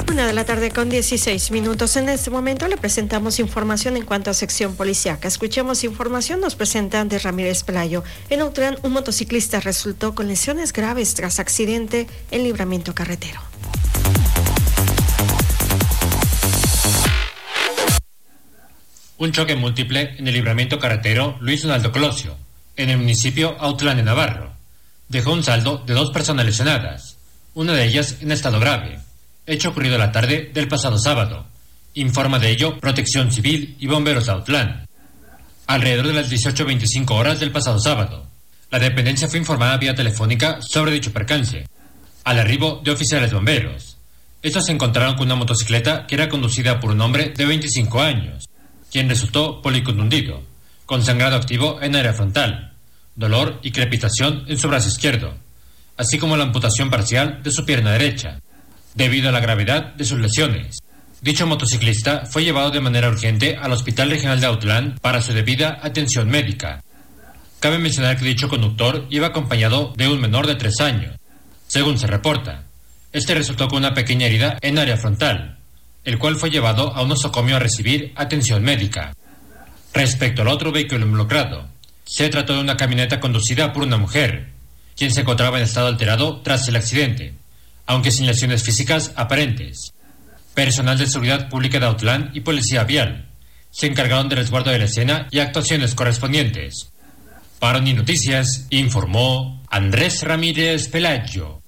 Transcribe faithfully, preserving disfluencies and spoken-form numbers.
Una de la tarde con dieciséis minutos. En este momento le presentamos información en cuanto a sección policíaca. Escuchemos información, nos presenta Andrés Ramírez Pelayo. En Autlán, un motociclista resultó con lesiones graves tras accidente en libramiento carretero. Un choque múltiple en el libramiento carretero Luis Donaldo Colosio, en el municipio Autlán de Navarro, dejó un saldo de dos personas lesionadas, una de ellas en estado grave. Hecho ocurrido la tarde del pasado sábado. Informa de ello Protección Civil y Bomberos de Autlán. Alrededor de las dieciocho veinticinco horas del pasado sábado, la dependencia fue informada vía telefónica sobre dicho percance. Al arribo de oficiales bomberos, estos se encontraron con una motocicleta que era conducida por un hombre de veinticinco años, quien resultó policontundido, con sangrado activo en área frontal, dolor y crepitación en su brazo izquierdo, así como la amputación parcial de su pierna derecha. Debido a la gravedad de sus lesiones, dicho motociclista fue llevado de manera urgente al Hospital Regional de Autlán para su debida atención médica. Cabe mencionar que dicho conductor iba acompañado de un menor de tres años. Según se reporta, este resultó con una pequeña herida en área frontal, el cual fue llevado a un nosocomio a recibir atención médica. Respecto al otro vehículo involucrado, se trató de una camioneta conducida por una mujer, quien se encontraba en estado alterado tras el accidente, aunque sin lesiones físicas aparentes. Personal de Seguridad Pública de Autlán y Policía Vial se encargaron del resguardo de la escena y actuaciones correspondientes. Para Ni Noticias, informó Andrés Ramírez Pelayo.